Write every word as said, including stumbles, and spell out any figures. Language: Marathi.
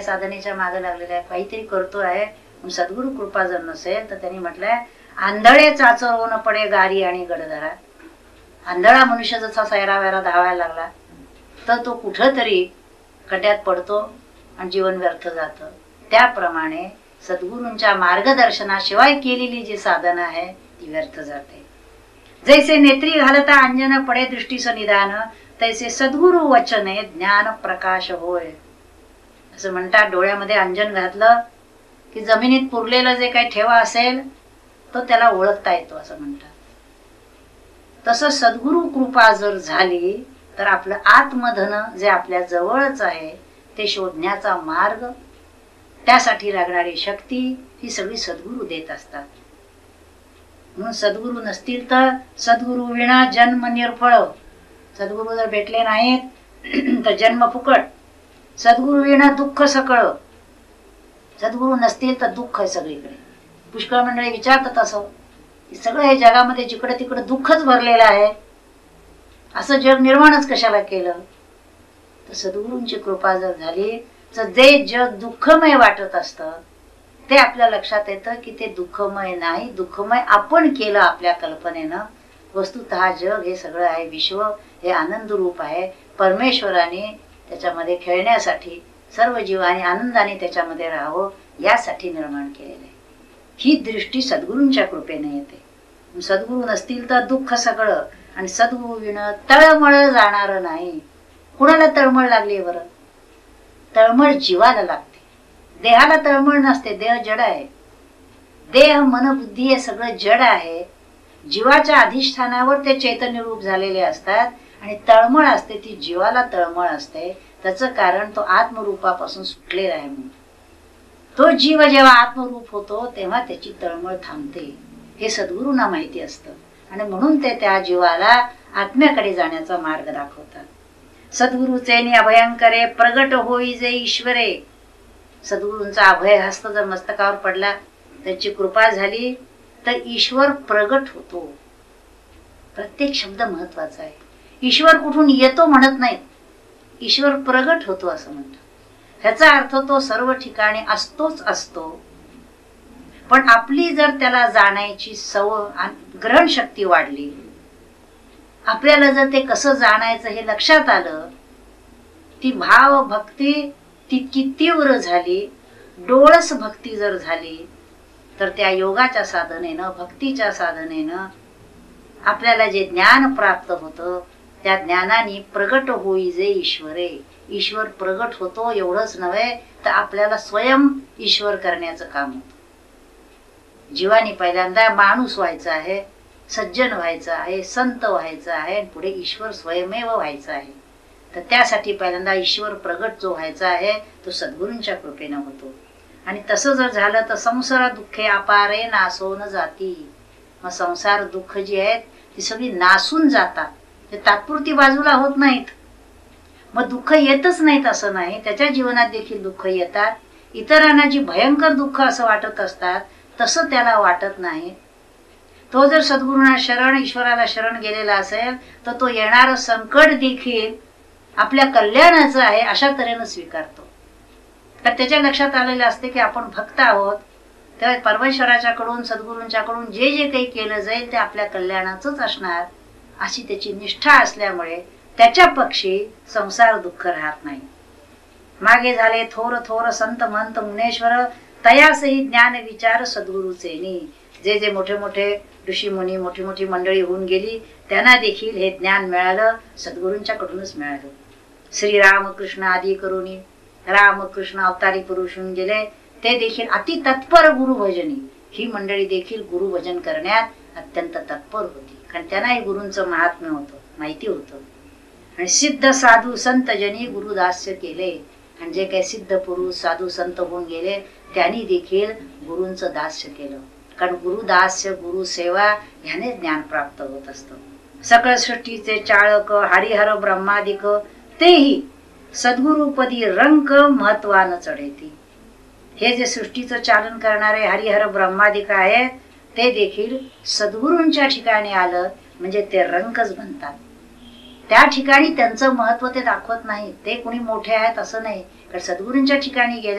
साधनेच्या मागे लागलेला आहे, काहीतरी करतो आहे. सद्गुरु कृपा जर नसेल तर त्यांनी म्हटलंय, आंधळे चाचरवून पडे गारी आणि गडधरा. आंधळा मनुष्य जसा सैरावैरा धावायला लागला तर तो कुठंतरी खड्ड्यात पडतो आणि जीवन व्यर्थ जातं. त्याप्रमाणे सद्गुरूंच्या मार्गदर्शनाशिवाय केलेली जी साधना आहे ती व्यर्थ जाते. जैसे नेत्री घालता अंजन पडे दृष्टीस निदान, तैसे सद्गुरु वचने ज्ञान प्रकाश होय. असं म्हणतात, डोळ्यामध्ये अंजन घातलं की जमिनीत पुरलेलं जे काही ठेवा असेल तो त्याला ओळखता येतो असं म्हणतात. तसं सद्गुरु कृपा जर झाली तर आपलं आत्मधन जे आपल्या जवळच आहे ते शोधण्याचा मार्ग, त्यासाठी लागणारी शक्ती ही सगळी सद्गुरु देत असतात. म्हणून सद्गुरु नसतील तर सद्गुरु विना जन्म निर्फळ. सद्गुरु जर भेटले नाहीत तर जन्म फुकट. सद्गुरु विना दुःख सकळ. सद्गुरु नसतील तर दुःख आहे सगळीकडे. पुष्कळ मंडळी विचारतात असं, सगळं हे जगामध्ये जिकडे तिकडे दुःखच भरलेलं आहे, असं जग निर्माणच कशाला केलं. तर सद्गुरूंची कृपा जर झाली तर जे जग दुःखमय वाटत असतं ते आपल्या लक्षात येतं की ते दुःखमय नाही, दुःखमय आपण केलं आपल्या कल्पनेनं. वस्तुतः जग हे सगळं आहे, विश्व हे आनंद रूप आहे. परमेश्वराने त्याच्यामध्ये खेळण्यासाठी सर्व जीवांनी आनंदाने त्याच्यामध्ये राहावं यासाठी निर्माण केलेलं आहे. ही दृष्टी सद्गुरूंच्या कृपेने येते. सद्गुरू नसतील तर दुःख सगळं, आणि सद्गुरू विना तळमळ जाणार नाही. कुणाला तळमळ लागली बरं? तळमळ जीवाला लागते, देहाला तळमळ नसते. देह जड आहे, देह मन बुद्धी हे सगळं जड आहे. जीवाच्या अधिष्ठानावर ते चैतन्य रूप झालेले असतात आणि तळमळ असते ती जीवाला तळमळ असते. त्याचं कारण तो आत्मरूपापासून सुटलेला आहे. म्हणून तो जीव जेव्हा आत्मरूप होतो तेव्हा त्याची तळमळ थांबते, हे सद्गुरूंना माहिती असतं. आणि म्हणून ते त्या जीवाला आत्म्याकडे जाण्याचा मार्ग दाखवतात. सद्गुरूचे नि अभयंकरे प्रगट होई जे ईश्वरे. सद्गुरूंचा अभय हस्त जर मस्तकावर पडला, त्याची कृपा झाली तर ईश्वर प्रगट होतो. प्रत्येक शब्द महत्वाचा आहे. ईश्वर कुठून येतो म्हणत नाही, ईश्वर प्रगट होतो असं म्हणतात. ह्याचा अर्थ तो सर्व ठिकाणी असतोच असतो. पण आपली जर त्याला जाण्याची सव ग्रहण शक्ती वाढली, आपल्याला जर ते कसं जाणायचं हे लक्षात आलं, ती भाव भक्ती तितकी तीव्र झाली, डोळस भक्ती जर झाली, तर त्या योगाच्या साधनेनं, भक्तीच्या साधनेनं आपल्याला जे ज्ञान प्राप्त होतं त्या ज्ञानाने प्रगट होई जे ईश्वरे. ईश्वर प्रगट होतो. एवढंच नव्हे तर आपल्याला स्वयं ईश्वर करण्याचं काम होतं. जीवानी पहिल्यांदा माणूस व्हायचा आहे, सज्जन व्हायचं आहे, संत व्हायचं आहे, पुढे ईश्वर स्वयमेव व्हायचं आहे. तर त्यासाठी पहिल्यांदा ईश्वर प्रगट जो व्हायचा आहे तो सद्गुरूंच्या कृपेनं होतो. आणि तसं जर झालं तर संसार दुःखे अपारे नासोन जाती. मग संसार दुःख जी आहेत ती सगळी नासून जातात, ते तात्पुरती बाजूला होत नाहीत. मग दुःख येतच नाहीत असं नाही, त्याच्या जीवनात देखील दुःख येतात. इतरांना जी भयंकर दुःख असं वाटत असतात तसं त्याला वाटत नाही. तो जर सद्गुरूंना शरण, ईश्वराला शरण गेलेला असेल तर तो येणारं संकट देखील आपल्या कल्याणाचं आहे अशा तऱ्हेनं स्वीकारतो. तर त्याच्या लक्षात आलेलं असते की आपण भक्त आहोत, तेव्हा परमेश्वराच्याकडून, सद्गुरूंच्याकडून जे जे काही केलं जाईल ते आपल्या कल्याणाचंच असणार अशी त्याची निष्ठा असल्यामुळे त्याच्या पक्षी संसार दुःख राहत नाही. मागे झाले थोर थोर संत महंत मुनेश्वर, तयासही ज्ञान विचार सद्गुरूचेनी. जे जे मोठे मोठे ऋषी मुनी, मोठी मोठी मंडळी होऊन गेली त्यांना देखील हे ज्ञान मिळालं, सद्गुरूंच्याकडूनच मिळालं. श्री रामकृष्ण आदी करुणी, रामकृष्ण अवतारी पुरुष होऊन गेले, ते देखील अति तत्पर गुरुभजनी. ही मंडळी देखील गुरुभजन करण्यात अत्यंत तत्पर होती, कारण त्यांनाही गुरूंचं महात्म्य होतं, माहिती होतं. आणि सिद्ध साधू संत जनी गुरुदास्य केले. आणि जे काही सिद्ध पुरुष साधू संत होऊन गेले त्यांनी देखील गुरूंचं दास्य केलं, कारण गुरुदास्य, गुरु सेवा ह्याने ज्ञान प्राप्त होत असतं. सकळ सृष्टीचे चाळक हरिहर ब्रह्मादिक, तेही सद्गुरुपदी रंक महत्वान चढेती. हे जे सृष्टीचं चालन करणारे हरिहर ब्रह्मादिक आहेत ते देखील सद्गुरूंच्या ठिकाणी आलं म्हणजे ते रंकच बनतात. त्या ठिकाणी त्यांचं महत्व ते दाखवत नाही, ते कोणी मोठे आहेत असं नाही, कारण सद्गुरूंच्या ठिकाणी गेले